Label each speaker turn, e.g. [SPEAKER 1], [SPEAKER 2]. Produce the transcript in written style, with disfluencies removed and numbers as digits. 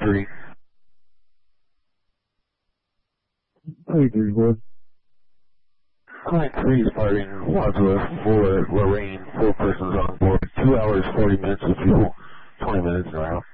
[SPEAKER 1] 3.
[SPEAKER 2] 23, boy.
[SPEAKER 1] Client 3 is departing Wadsworth for Lorraine. 4 persons on board. 2 hours, 40 minutes with fuel. 20 minutes en route.